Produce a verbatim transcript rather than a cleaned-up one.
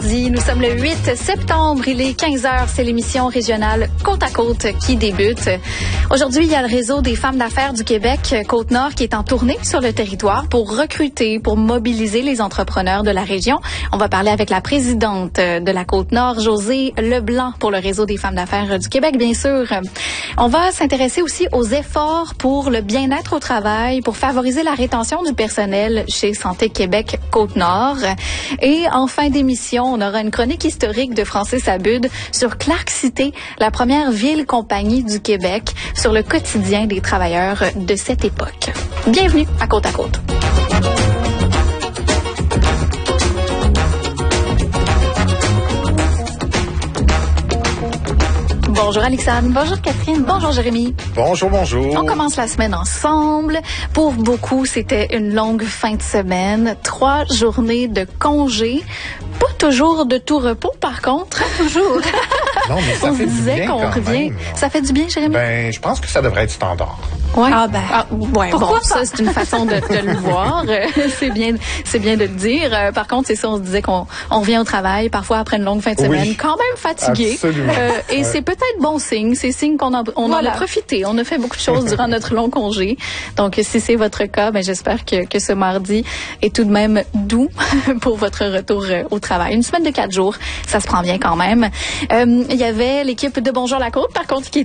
mardi. Nous sommes le huit septembre. Il est quinze heures. C'est l'émission régionale Côte à Côte qui débute. Aujourd'hui, il y a le réseau des femmes d'affaires du Québec Côte-Nord qui est en tournée sur le territoire pour recruter, pour mobiliser les entrepreneurs de la région. On va parler avec la présidente de la Côte-Nord, Josée Leblanc, pour le réseau des femmes d'affaires du Québec, bien sûr. On va s'intéresser aussi aux efforts pour le bien-être au travail, pour favoriser la rétention du personnel chez Santé Québec Côte-Nord. Et en fin d'émission, on aura une chronique historique de Francis Abud sur Clark City, la première ville-compagnie du Québec, sur le quotidien des travailleurs de cette époque. Bienvenue à Côte à Côte. Bonjour Alexandre. Bonjour Catherine. Bonjour Jérémy. Bonjour, bonjour. On commence la semaine ensemble. Pour beaucoup, c'était une longue fin de semaine. Trois journées de congé. Pas toujours de tout repos, par contre. Toujours. Non, mais ça On fait se du disait bien qu'on quand revient. même. Ça fait du bien, Jérémy? Ben, je pense que ça devrait être standard. Ouais. Ah ben, ah, ouais, pourquoi bon, ça, c'est une façon de, de le voir. c'est bien, c'est bien de le dire. Euh, par contre, c'est ça, on se disait qu'on on revient au travail, parfois après une longue fin de semaine, Oui. quand même fatigué. Absolument. Euh, et Ouais. c'est peut-être bon signe. C'est signe qu'on en, on Voilà. en a profité. On a fait beaucoup de choses durant notre long congé. Donc, si c'est votre cas, ben, j'espère que, que ce mardi est tout de même doux pour votre retour euh, au travail. Une semaine de quatre jours, ça se prend bien quand même. Euh, il y avait l'équipe de Bonjour la Côte, par contre, qui était